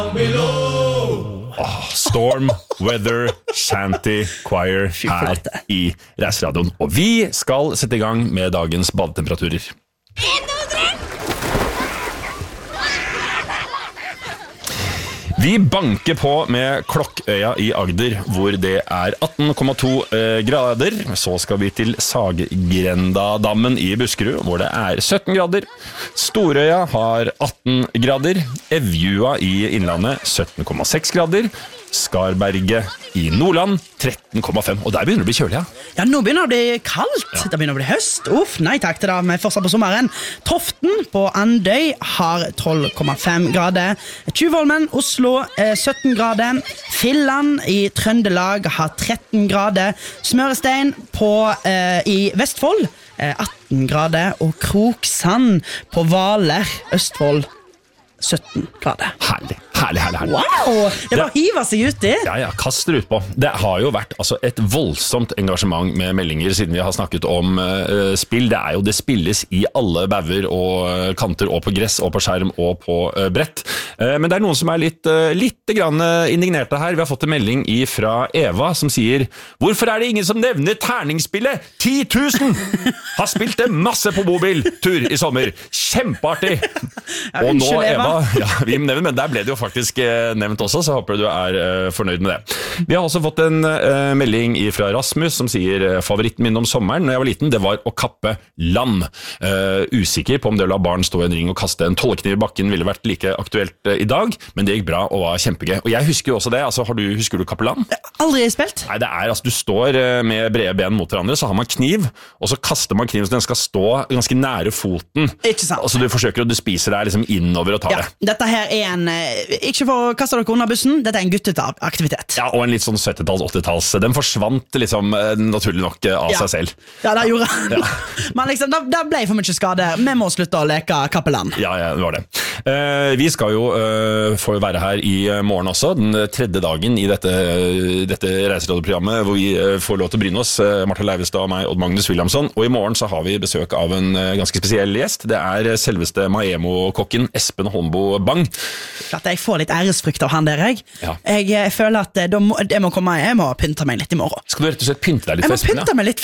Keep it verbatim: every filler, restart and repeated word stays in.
Oh, Storm Weather Shanty Choir her i Reiseradioen. Og vi skal sette i gang med dagens badetemperaturer. Vi banker på med Klokkøya i Agder, hvor det er atten komma to grader. Så skal vi til Saggrendadammen i Buskerud, hvor det er sytten grader. Storøya har atten grader. Evjua i Innlandet sytten komma seks grader. Skarberget i Nordland tretten komma fem. Og der begynner det å bli kjølig, ja. Ja, nå begynner det å bli kaldt. Ja. Det begynner å bli høst. Uff, nei takk til det med fortsatt på sommeren. Toften på Andøy har tolv komma fem grader. Tjuvholmen, Oslo, eh, sytten grader. Filland i Trøndelag har tretten grader. Smørestein på, eh, i Vestfold eh, atten grader. Og Kroksand på Hvaler, Østfold sytten grader. Herlig, herlig, herlig, herlig. Wow, det bare hiver seg ut i. Ja, ja, kast det ut på. Det har jo vært altså, et voldsomt engasjement med meldinger siden vi har snakket om uh, spill. Det er jo det spilles i alle bauger og kanter, og på gress, og på skjerm, og på uh, brett. Uh, men det er noen som er litt, uh, litt grann indignerte her. Vi har fått en melding fra Eva som sier: hvorfor er det ingen som nevner terningsspillet? ti tusen har spilt det masse på mobiltur i sommer. Kjempeartig! Ja, og nå, Eva, ja, vi nevner, men der ble det jo faktisk eh, nevnt også, så håper du er eh, fornøyd med det. Vi har også fått en eh, melding fra Rasmus som sier eh, favoritten min om sommeren når jeg var liten, det var å kappe lam. Eh, usikker på om det å la barn stå i en ring og kaste en tollekniv i bakken ville vært like aktuelt eh, i dag, men det gikk bra og var kjempegøy. Og jeg husker jo også det, altså, har du, husker du kappe lam? Aldri spilt. Nei, det er, altså, du står eh, med brede ben mot hverandre, så har man kniv, og så kaster man kniven så den skal stå ganske nære foten. Ikke sant. Altså du forsøker å du spiser deg liksom innover og tar Ja, det. dette her er en, ikke for å kaste dere under bussen, dette er en gutteaktivitet. Ja, og en litt sånn syttitalls, åttitalls. Den forsvant liksom naturlig nok av ja. seg selv. Ja, det gjorde han. Ja. Men liksom, det ble for mye skade. Vi må slutte å leke kappeland. Ja, ja, det var det. Uh, vi skal jo uh, få være her i morgen også, den tredje dagen i dette, dette reiseradioprogrammet, hvor vi uh, får lov til å bryne oss, uh, Martha Leivestad og meg, Odd Magnus Williamson. Og i morgen så har vi besøk av en uh, ganske spesiell gjest. Det er selveste Maemo-kokken Espen Holmbo Bang. Klart jeg får litt æresfrykt av han der, jeg. Ja. Jeg, jeg føler at det må, det må komme, jeg må pynte meg litt i morgen. Skal du rett og slett pynte deg litt Jeg for må Espen? pynte meg litt